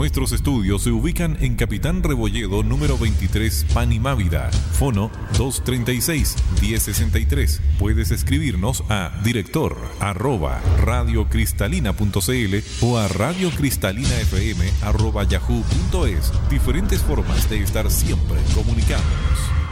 Nuestros estudios se ubican en Capitán Rebolledo, número 23, Panimávida. Fono 236-1063. Puedes escribirnos a director@radiocristalina.cl o a radiocristalinafm@yahoo.es. Diferentes formas de estar siempre comunicados.